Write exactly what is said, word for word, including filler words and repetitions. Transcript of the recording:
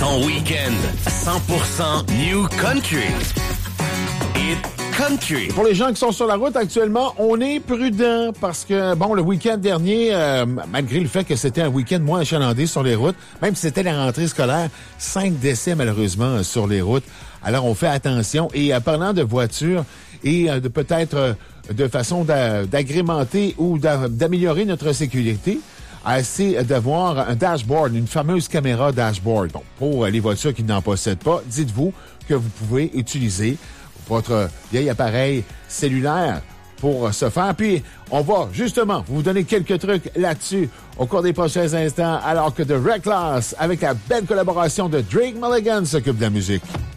Ton week-end cent pour cent New Country. Hit Country. Pour les gens qui sont sur la route actuellement, on est prudent parce que, bon, le week-end dernier, euh, malgré le fait que c'était un week-end moins achalandé sur les routes, même si c'était la rentrée scolaire, cinq décès malheureusement sur les routes. Alors, on fait attention. Et euh, parlant de voitures et euh, de peut-être euh, de façon d'a- d'agrémenter ou d'a- d'améliorer notre sécurité, euh, c'est d'avoir un dashboard, une fameuse caméra dashboard. Bon, pour les voitures qui n'en possèdent pas, dites-vous que vous pouvez utiliser votre vieil appareil cellulaire pour ce faire. Puis, on va justement vous donner quelques trucs là-dessus au cours des prochains instants, alors que The Reckless, avec la belle collaboration de Drake Mulligan, s'occupe de la musique.